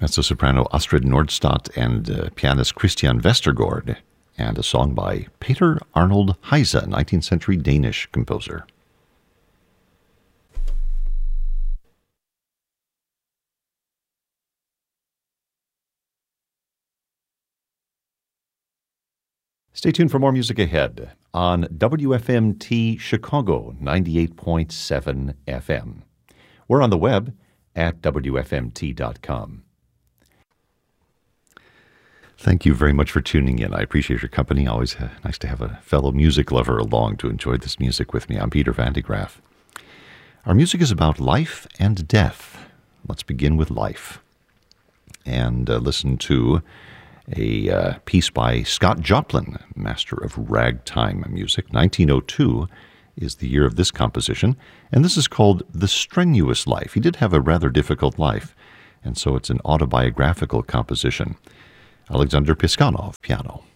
Mezzo-soprano Astrid Nordstadt and pianist Christian Vestergaard, and a song by Peter Arnold Heise, 19th century Danish composer. Stay tuned for more music ahead on WFMT Chicago 98.7 FM. We're on the web at WFMT.com. Thank you very much for tuning in. I appreciate your company. Always nice to have a fellow music lover along to enjoy this music with me. I'm Peter Van de Graaff. Our music is about life and death. Let's begin with life and listen to a piece by Scott Joplin, master of ragtime music. 1902 is the year of this composition, and this is called The Strenuous Life. He did have a rather difficult life, and so it's an autobiographical composition. Alexander Piskanov, piano.